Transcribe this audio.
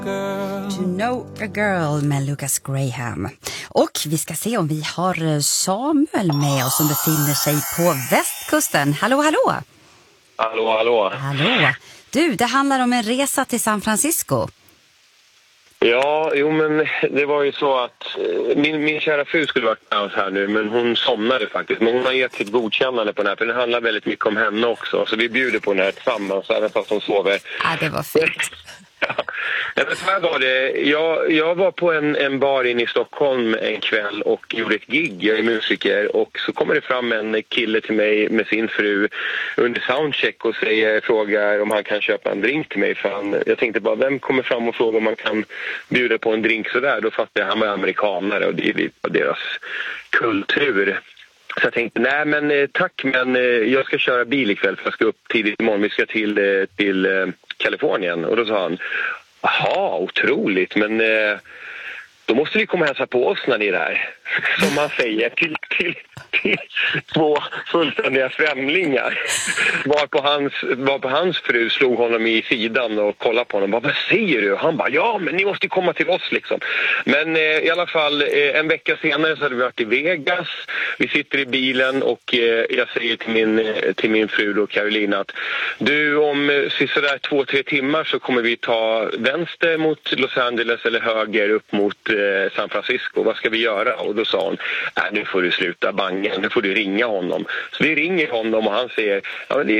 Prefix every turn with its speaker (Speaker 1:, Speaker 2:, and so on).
Speaker 1: To know a girl med Lucas Graham. Och vi ska se om vi har Samuel med oss som befinner sig på västkusten. Hallå, hallå!
Speaker 2: Hallå, hallå!
Speaker 1: Hallå! Du, det handlar om en resa till San Francisco.
Speaker 2: Ja, jo men det var ju så att min kära fru skulle varit med oss här nu, men hon somnade faktiskt. Men hon har gett sitt godkännande på den här, för det handlar väldigt mycket om henne också. Så vi bjuder på den här tillsammans, även fast hon sover.
Speaker 1: Ja, det var fint.
Speaker 2: Ja, men så här var det. Jag var på en bar inne i Stockholm en kväll och gjorde ett gig. Jag är musiker och så kommer det fram en kille till mig med sin fru under soundcheck och frågar om han kan köpa en drink till mig. För jag tänkte bara, vem kommer fram och frågar om man kan bjuda på en drink sådär? Då fattade jag, han var amerikanare och det är lite av deras kultur. Så jag tänkte, nej men tack, men jag ska köra bil ikväll för jag ska upp tidigt imorgon. Vi ska till Kalifornien. Och då sa han, aha, otroligt, men då måste vi komma och hälsa på oss när ni är där. Som man säger till två fullständiga främlingar. Var på hans fru slog honom i sidan och kollade på honom. Vad säger du? Han bara, ja men ni måste komma till oss liksom. Men i alla fall en vecka senare så hade vi varit i Vegas. Vi sitter i bilen och jag säger till min fru då, Carolina, att du, om sådär 2-3 timmar så kommer vi ta vänster mot Los Angeles eller höger upp mot San Francisco. Vad ska vi göra? Och då sa hon, nu får du sluta bangen, nu får du ringa honom. Så vi ringer honom och han säger, ja men det